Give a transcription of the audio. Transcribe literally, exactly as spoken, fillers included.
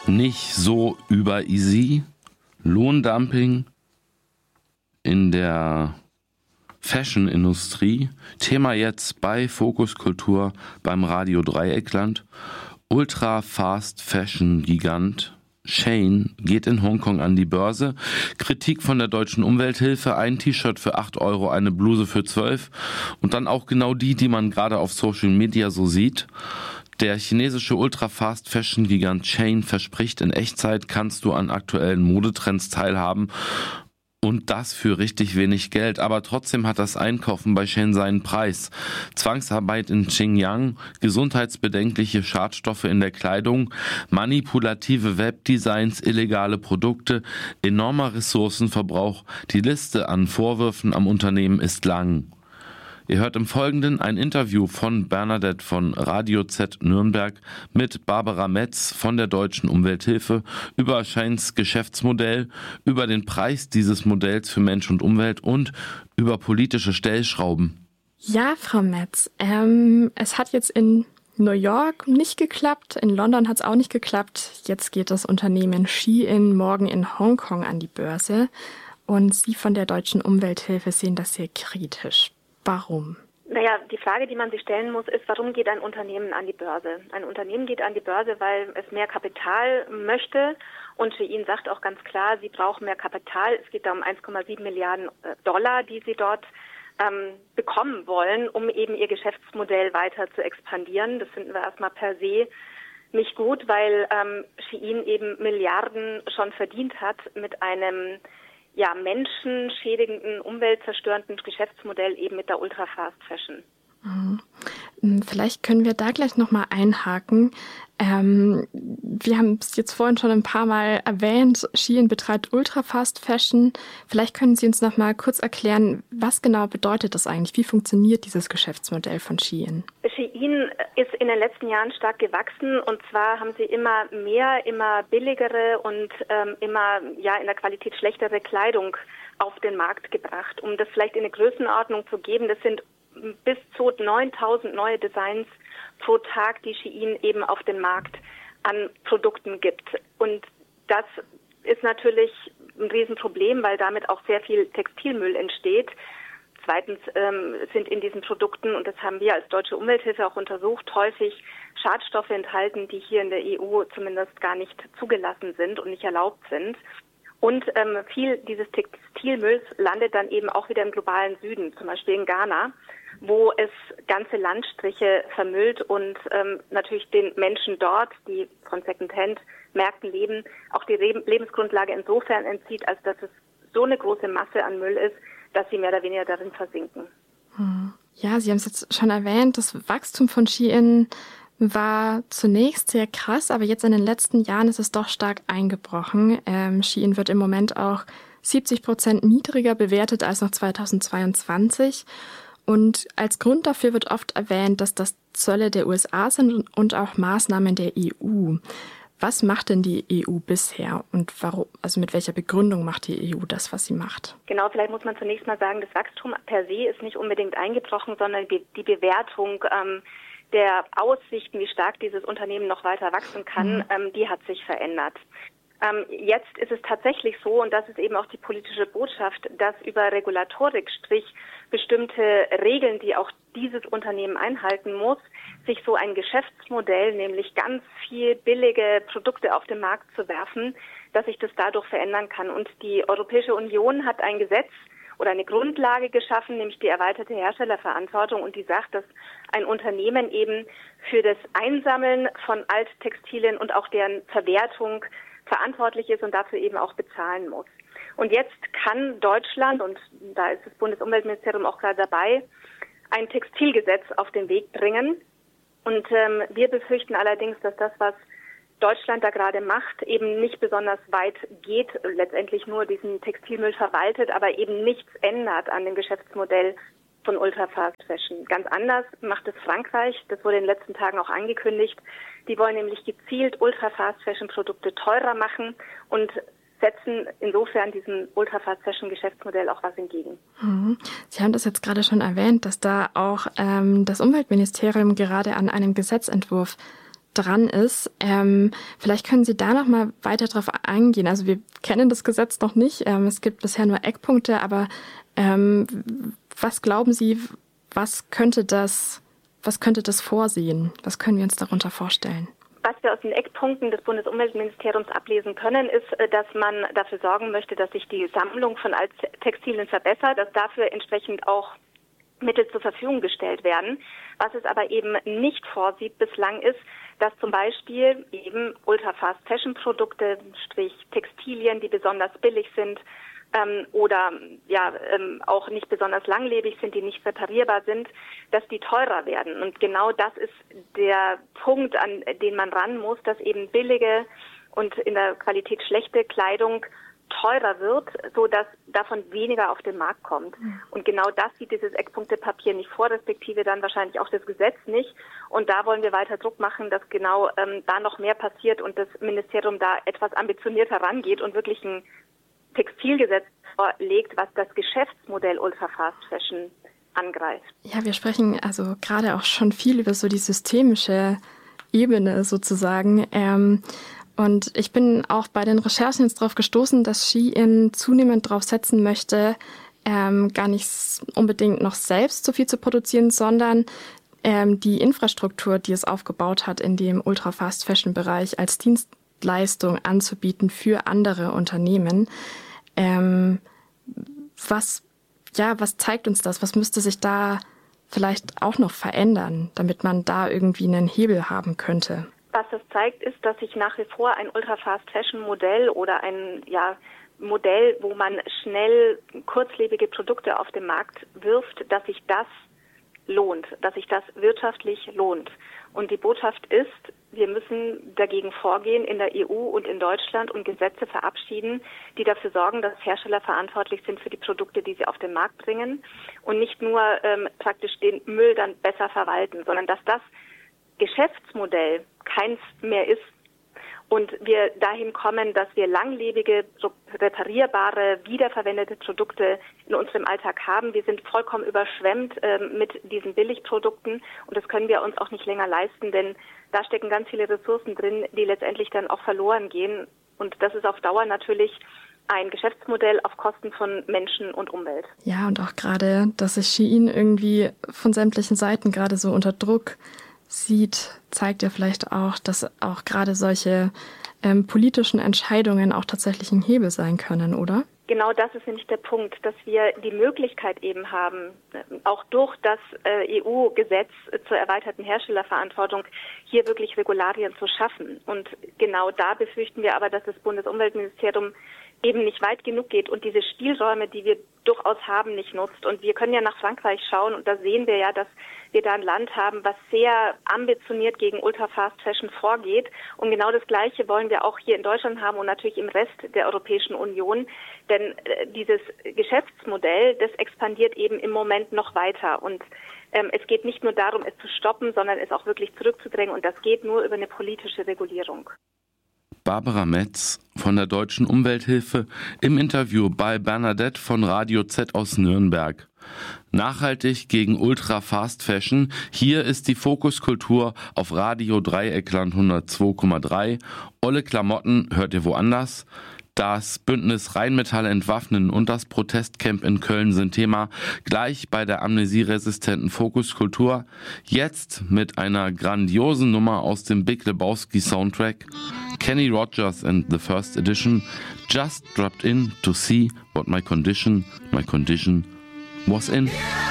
nicht so über easy. Lohndumping in der Fashion-Industrie. Thema jetzt bei Fokus Kultur beim Radio Dreieckland. Ultra-Fast-Fashion-Gigant Shein geht in Hongkong an die Börse. Kritik von der Deutschen Umwelthilfe, ein T-Shirt für acht Euro, eine Bluse für zwölf. Und dann auch genau die, die man gerade auf Social Media so sieht. Der chinesische Ultra-Fast-Fashion-Gigant Shein verspricht, in Echtzeit kannst du an aktuellen Modetrends teilhaben. Und das für richtig wenig Geld. Aber trotzdem hat das Einkaufen bei Shein seinen Preis. Zwangsarbeit in Xinjiang, gesundheitsbedenkliche Schadstoffe in der Kleidung, manipulative Webdesigns, illegale Produkte, enormer Ressourcenverbrauch. Die Liste an Vorwürfen am Unternehmen ist lang. Ihr hört im Folgenden ein Interview von Bernadette von Radio Z Nürnberg mit Barbara Metz von der Deutschen Umwelthilfe über Sheins Geschäftsmodell, über den Preis dieses Modells für Mensch und Umwelt und über politische Stellschrauben. Ja, Frau Metz, ähm, es hat jetzt in New York nicht geklappt, in London hat es auch nicht geklappt. Jetzt geht das Unternehmen Shein morgen in Hongkong an die Börse und Sie von der Deutschen Umwelthilfe sehen das sehr kritisch. Warum? Naja, die Frage, die man sich stellen muss, ist, warum geht ein Unternehmen an die Börse? Ein Unternehmen geht an die Börse, weil es mehr Kapital möchte und Shein sagt auch ganz klar, sie brauchen mehr Kapital. Es geht da um eins Komma sieben Milliarden Dollar, die sie dort ähm, bekommen wollen, um eben ihr Geschäftsmodell weiter zu expandieren. Das finden wir erstmal per se nicht gut, weil ähm, Shein eben Milliarden schon verdient hat mit einem ja, menschenschädigenden, umweltzerstörenden Geschäftsmodell eben mit der Ultra-Fast Fashion. Mhm. Vielleicht können wir da gleich nochmal einhaken. Ähm, wir haben es jetzt vorhin schon ein paar Mal erwähnt, Shein betreibt Ultra-Fast Fashion. Vielleicht können Sie uns nochmal kurz erklären, was genau bedeutet das eigentlich? Wie funktioniert dieses Geschäftsmodell von Shein? Shein ist in den letzten Jahren stark gewachsen und zwar haben sie immer mehr, immer billigere und ähm, immer ja in der Qualität schlechtere Kleidung auf den Markt gebracht. Um das vielleicht in eine Größenordnung zu geben, das sind bis zu neuntausend neue Designs pro Tag, die Shein eben auf den Markt an Produkten gibt. Und das ist natürlich ein Riesenproblem, weil damit auch sehr viel Textilmüll entsteht. Zweitens ähm, sind in diesen Produkten, und das haben wir als Deutsche Umwelthilfe auch untersucht, häufig Schadstoffe enthalten, die hier in der E U zumindest gar nicht zugelassen sind und nicht erlaubt sind. Und ähm, viel dieses Textilmülls landet dann eben auch wieder im globalen Süden, zum Beispiel in Ghana, wo es ganze Landstriche vermüllt und ähm, natürlich den Menschen dort, die von Secondhand-Märkten leben, auch die Re- Lebensgrundlage insofern entzieht, als dass es so eine große Masse an Müll ist, dass sie mehr oder weniger darin versinken. Ja, Sie haben es jetzt schon erwähnt, das Wachstum von Shein war zunächst sehr krass, aber jetzt in den letzten Jahren ist es doch stark eingebrochen. Ähm, Shein wird im Moment auch siebzig Prozent niedriger bewertet als noch zweitausendzweiundzwanzig. Und als Grund dafür wird oft erwähnt, dass das Zölle der U S A sind und auch Maßnahmen der E U. Was macht denn die E U bisher und warum, also mit welcher Begründung macht die E U das, was sie macht? Genau, vielleicht muss man zunächst mal sagen, das Wachstum per se ist nicht unbedingt eingebrochen, sondern die, die Bewertung ähm, der Aussichten, wie stark dieses Unternehmen noch weiter wachsen kann, mhm. ähm, die hat sich verändert. Ähm, jetzt ist es tatsächlich so, und das ist eben auch die politische Botschaft, dass über Regulatorik, sprich bestimmte Regeln, die auch dieses Unternehmen einhalten muss, sich so ein Geschäftsmodell, nämlich ganz viel billige Produkte auf den Markt zu werfen, dass sich das dadurch verändern kann. Und die Europäische Union hat ein Gesetz oder eine Grundlage geschaffen, nämlich die erweiterte Herstellerverantwortung, und die sagt, dass ein Unternehmen eben für das Einsammeln von Alttextilien und auch deren Verwertung verantwortlich ist und dafür eben auch bezahlen muss. Und jetzt kann Deutschland, und da ist das Bundesumweltministerium auch gerade dabei, ein Textilgesetz auf den Weg bringen. Und ähm, wir befürchten allerdings, dass das, was Deutschland da gerade macht, eben nicht besonders weit geht, letztendlich nur diesen Textilmüll verwaltet, aber eben nichts ändert an dem Geschäftsmodell von Ultra-Fast Fashion. Ganz anders macht es Frankreich, das wurde in den letzten Tagen auch angekündigt. Die wollen nämlich gezielt Ultra-Fast Fashion Produkte teurer machen und setzen insofern diesem Ultra-Fast-Fashion-Geschäftsmodell auch was entgegen. Mhm. Sie haben das jetzt gerade schon erwähnt, dass da auch ähm, das Umweltministerium gerade an einem Gesetzentwurf dran ist. Ähm, vielleicht können Sie da noch mal weiter drauf eingehen. Also wir kennen das Gesetz noch nicht. Ähm, es gibt bisher nur Eckpunkte, aber ähm, was glauben Sie, was könnte das, was könnte das vorsehen? Was können wir uns darunter vorstellen? Was wir aus den Eckpunkten des Bundesumweltministeriums ablesen können, ist, dass man dafür sorgen möchte, dass sich die Sammlung von Alttextilien verbessert, dass dafür entsprechend auch Mittel zur Verfügung gestellt werden. Was es aber eben nicht vorsieht bislang ist, dass zum Beispiel eben Ultra-Fast-Fashion-Produkte, sprich Textilien, die besonders billig sind, ähm, oder ja ähm, auch nicht besonders langlebig sind, die nicht reparierbar sind, dass die teurer werden. Und genau das ist der Punkt, an den man ran muss, dass eben billige und in der Qualität schlechte Kleidung teurer wird, so dass davon weniger auf den Markt kommt. Und genau das sieht dieses Eckpunktepapier nicht vor, respektive dann wahrscheinlich auch das Gesetz nicht. Und da wollen wir weiter Druck machen, dass genau ähm, da noch mehr passiert und das Ministerium da etwas ambitionierter rangeht und wirklich ein Textilgesetz vorlegt, was das Geschäftsmodell Ultra Fast Fashion angreift. Ja, wir sprechen also gerade auch schon viel über so die systemische Ebene sozusagen. Ähm, Und ich bin auch bei den Recherchen jetzt darauf gestoßen, dass Shein zunehmend darauf setzen möchte, ähm, gar nicht unbedingt noch selbst so viel zu produzieren, sondern ähm, die Infrastruktur, die es aufgebaut hat in dem Ultra-Fast-Fashion-Bereich als Dienstleistung anzubieten für andere Unternehmen. Ähm, was, ja, was zeigt uns das? Was müsste sich da vielleicht auch noch verändern, damit man da irgendwie einen Hebel haben könnte? Was das zeigt, ist, dass sich nach wie vor ein Ultra-Fast-Fashion-Modell oder ein ja, Modell, wo man schnell kurzlebige Produkte auf den Markt wirft, dass sich das lohnt, dass sich das wirtschaftlich lohnt. Und die Botschaft ist, wir müssen dagegen vorgehen in der E U und in Deutschland und Gesetze verabschieden, die dafür sorgen, dass Hersteller verantwortlich sind für die Produkte, die sie auf den Markt bringen und nicht nur ähm, praktisch den Müll dann besser verwalten, sondern dass das Geschäftsmodell keins mehr ist und wir dahin kommen, dass wir langlebige, reparierbare, wiederverwendete Produkte in unserem Alltag haben. Wir sind vollkommen überschwemmt äh, mit diesen Billigprodukten und das können wir uns auch nicht länger leisten, denn da stecken ganz viele Ressourcen drin, die letztendlich dann auch verloren gehen und das ist auf Dauer natürlich ein Geschäftsmodell auf Kosten von Menschen und Umwelt. Ja, und auch gerade, dass sich Shein irgendwie von sämtlichen Seiten gerade so unter Druck sieht, zeigt ja vielleicht auch, dass auch gerade solche ähm, politischen Entscheidungen auch tatsächlich ein Hebel sein können, oder? Genau das ist nämlich der Punkt, dass wir die Möglichkeit eben haben, auch durch das äh, E U-Gesetz zur erweiterten Herstellerverantwortung hier wirklich Regularien zu schaffen. Und genau da befürchten wir aber, dass das Bundesumweltministerium eben nicht weit genug geht und diese Spielräume, die wir durchaus haben, nicht nutzt. Und wir können ja nach Frankreich schauen und da sehen wir ja, dass wir da ein Land haben, was sehr ambitioniert gegen Ultra-Fast-Fashion vorgeht. Und genau das Gleiche wollen wir auch hier in Deutschland haben und natürlich im Rest der Europäischen Union. Denn äh, dieses Geschäftsmodell, das expandiert eben im Moment noch weiter. Und ähm, es geht nicht nur darum, es zu stoppen, sondern es auch wirklich zurückzudrängen. Und das geht nur über eine politische Regulierung. Barbara Metz von der Deutschen Umwelthilfe im Interview bei Bernadette von Radio Z aus Nürnberg. Nachhaltig gegen Ultra Fast Fashion. Hier ist die Fokuskultur auf Radio Dreieckland hundertzwei Komma drei. Olle Klamotten hört ihr woanders. Das Bündnis Rheinmetall entwaffnen und das Protestcamp in Köln sind Thema gleich bei der amnesieresistenten Fokuskultur. Jetzt mit einer grandiosen Nummer aus dem Big Lebowski Soundtrack. Kenny Rogers and the First Edition just dropped in to see what my condition, my condition was in.